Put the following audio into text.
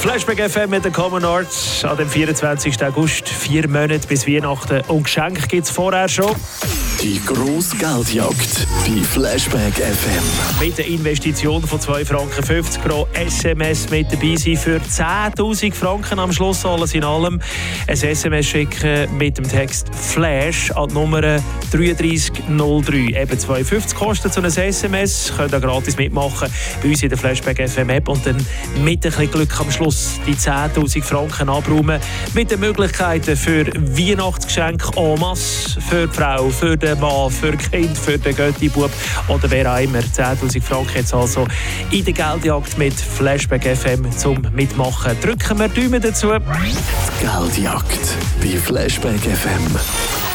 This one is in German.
Flashback FM mit den Common Arts an dem 24. August. 4 Monate bis Weihnachten und Geschenke gibt es vorher schon. Die grosse Geldjagd bei Flashback FM. Mit der Investition von 2,50 Franken pro SMS mit dabei sein für 10'000 Franken am Schluss. Alles in allem ein SMS schicken mit dem Text Flash an die Nummer 3303. Eben 2,50 kostet so ein SMS. Könnt ihr gratis mitmachen bei uns in der Flashback FM App und dann mit ein bisschen Glück am Schluss die 10'000 Franken abräumen. Mit den Möglichkeiten für Weihnachtsgeschenke en masse, für die Frau, für den Mann, für Kind, für den Götti-Bub oder wer auch immer. 10'000 Franken jetzt also in der Geldjagd mit Flashback FM zum Mitmachen. Drücken wir Daumen dazu. Die Geldjagd bei Flashback FM.